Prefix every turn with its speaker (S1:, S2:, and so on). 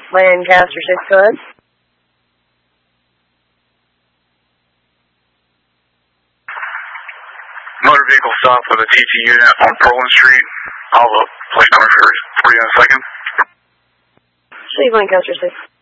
S1: Lancaster 6, go ahead.
S2: Motor vehicle stop with a TT unit on Pearland Street. I'll plate number for you in a second.
S1: Leave Lancaster 6.